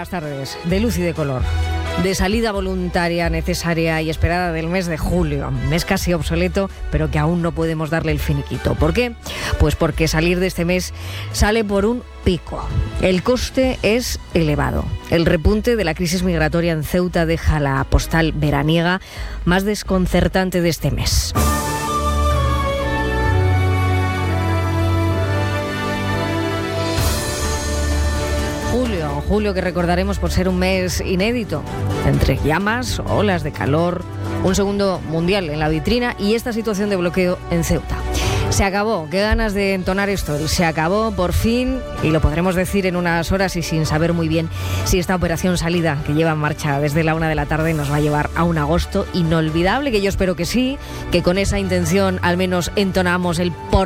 buenas tardes, de luz y de color, de salida voluntaria, necesaria y esperada del mes de julio. Mes casi obsoleto, pero que aún no podemos darle el finiquito. ¿Por qué? Pues porque salir de este mes sale por un pico. El coste es elevado. El repunte de la crisis migratoria en Ceuta deja la postal veraniega más desconcertante de este mes. Julio que recordaremos por ser un mes inédito, entre llamas, olas de calor, un segundo mundial en la vitrina y esta situación de bloqueo en Ceuta. Se acabó, qué ganas de entonar esto, se acabó por fin y lo podremos decir en unas horas y sin saber muy bien si esta operación salida que lleva en marcha desde la 1 de la tarde nos va a llevar a un agosto inolvidable, que yo espero que sí, que con esa intención al menos entonamos el por